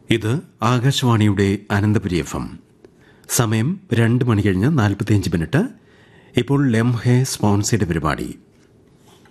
ഇത് ആകാശവാണിയുടെ അനന്തപുരി FM. സമയം 2 മണി കഴിഞ്ഞ് 45 മിനിറ്റ്. ഇപ്പോൾ ലെംഹെ സ്പോൺസേഡ് പരിപാടി